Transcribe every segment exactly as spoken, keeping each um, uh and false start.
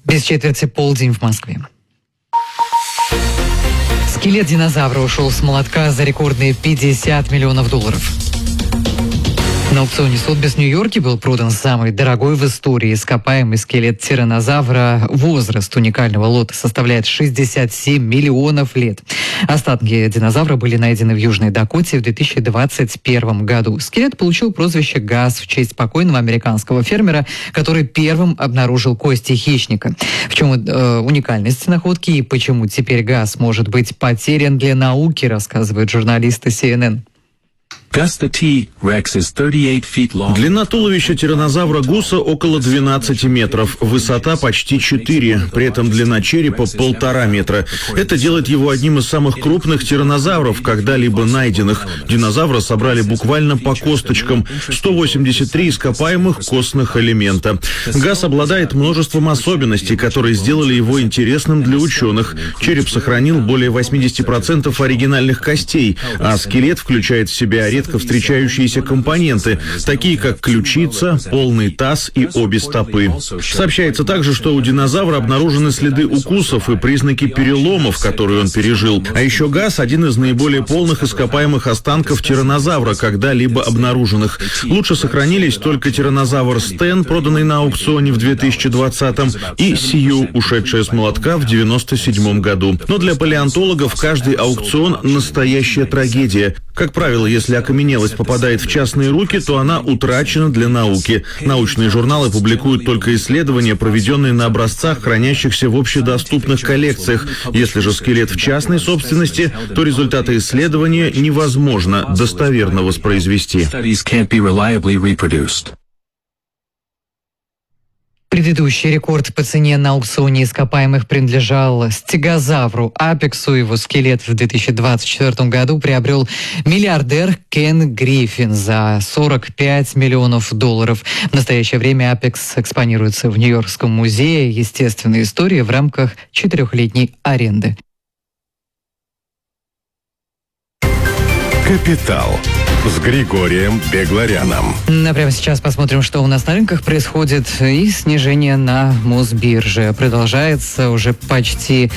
Без четверти полдень в Москве. Скелет динозавра ушел с молотка за рекордные пятьдесят миллионов долларов. На аукционе Сотбис в Нью-Йорке был продан самый дорогой в истории ископаемый скелет тираннозавра. Возраст уникального лота составляет шестьдесят семь миллионов лет. Остатки динозавра были найдены в Южной Дакоте в две тысячи двадцать первом году. Скелет получил прозвище «Газ» в честь покойного американского фермера, который первым обнаружил кости хищника. В чем э, уникальность находки и почему теперь Газ может быть потерян для науки, рассказывают журналисты си эн эн. Длина туловища тираннозавра Гуса около двенадцати метров, высота почти четыре, при этом длина черепа полтора метра. Это делает его одним из самых крупных тираннозавров, когда-либо найденных. Динозавра собрали буквально по косточкам, сто восемьдесят три ископаемых костных элемента. Газ обладает множеством особенностей, которые сделали его интересным для ученых. Череп сохранил более восемьдесят процентов оригинальных костей, а скелет включает в себя редко встречающиеся компоненты, такие как ключица, полный таз и обе стопы. Сообщается также, что у динозавра обнаружены следы укусов и признаки переломов, которые он пережил. А еще Газ – один из наиболее полных ископаемых останков тираннозавра, когда-либо обнаруженных. Лучше сохранились только тираннозавр Стэн, проданный на аукционе в две тысячи двадцатом, и Сью, ушедшая с молотка в девяносто седьмом году. Но для палеонтологов каждый аукцион – настоящая трагедия. Как правило, если окаменелость попадает в частные руки, то она утрачена для науки. Научные журналы публикуют только исследования, проведенные на образцах, хранящихся в общедоступных коллекциях. Если же скелет в частной собственности, то результаты исследования невозможно достоверно воспроизвести. Предыдущий рекорд по цене на аукционе ископаемых принадлежал стегозавру Апексу. Его скелет в две тысячи двадцать четвёртом году приобрел миллиардер Кен Гриффин за сорок пять миллионов долларов. В настоящее время Апекс экспонируется в Нью-Йоркском музее естественной истории в рамках четырехлетней аренды. Капитал с Григорием Бегларяном. А прямо сейчас посмотрим, что у нас на рынках происходит. И снижение на Мосбирже продолжается уже почти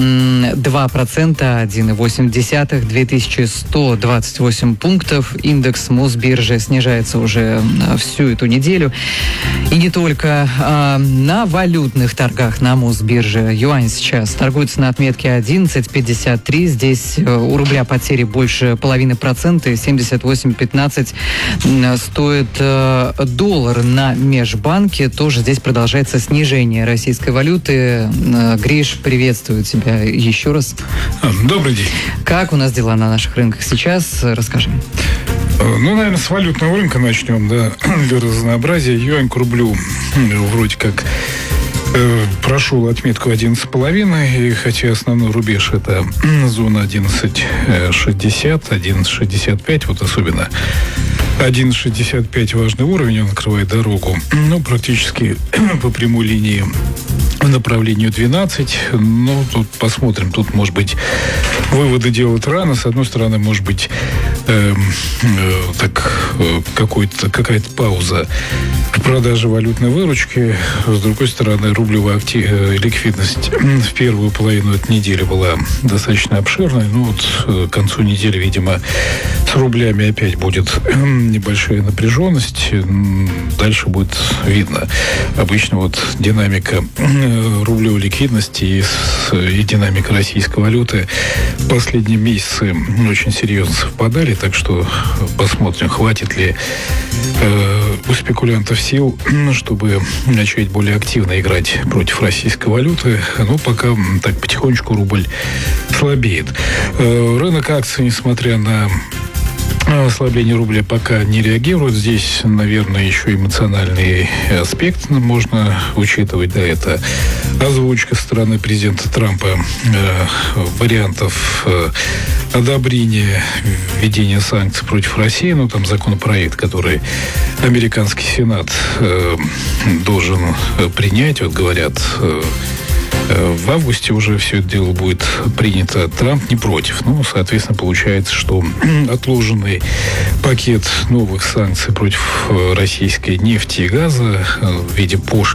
два процента, один целых восемь десятых, две тысячи сто двадцать восемь пунктов. Индекс Мосбиржи снижается уже всю эту неделю. И не только а, на валютных торгах на Мосбирже. Юань сейчас торгуется на отметке одиннадцать пятьдесят три. Здесь у рубля потери больше половины процента, семьдесят восемь пятнадцать стоит э, доллар на межбанке. Тоже здесь продолжается снижение российской валюты. Э, Гриш, приветствую тебя еще раз. Добрый день. Как у нас дела на наших рынках сейчас? Расскажи. Ну, наверное, с валютного рынка начнем, да, для разнообразия. Юань к рублю вроде как э, прошел отметку одиннадцать целых пять десятых, и хотя основной рубеж это зона одиннадцать шестьдесят, одиннадцать шестьдесят пять, вот особенно одиннадцать шестьдесят пять важный уровень, он накрывает дорогу, ну, практически по прямой линии в направлении двенадцать. Ну, тут посмотрим. Тут, может быть, выводы делать рано. С одной стороны, может быть, э, э, так, э, какой-то, какая-то пауза в продаже валютной выручки. С другой стороны, рублевая актив, э, ликвидность в первую половину этой недели была достаточно обширной. Ну, вот э, к концу недели, видимо, с рублями опять будет небольшая напряженность. Дальше будет видно. Обычно вот динамика рублевой ликвидности и, с, и динамика российской валюты в последние месяцы очень серьезно совпадали, так что посмотрим, хватит ли э, у спекулянтов сил, чтобы начать более активно играть против российской валюты. Но пока так потихонечку рубль слабеет. Э, рынок акций, несмотря на ослабление рубля, пока не реагирует. Здесь, наверное, еще эмоциональный аспект можно учитывать. Да, это озвучка со стороны президента Трампа э, вариантов э, одобрения введения санкций против России. Ну, там законопроект, который американский Сенат э, должен принять. Вот говорят, э, в августе уже все это дело будет принято. Трамп не против. Ну, соответственно, получается, что отложенный пакет новых санкций против российской нефти и газа в виде пошлин